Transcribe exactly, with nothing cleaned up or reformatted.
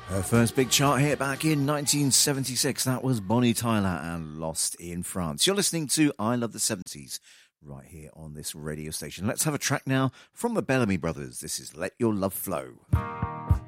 Her first big chart hit back in nineteen seventy-six, that was Bonnie Tyler and Lost in France. You're listening to I Love the seventies right here on this radio station. Let's have a track now from the Bellamy Brothers. This is Let Your Love Flow.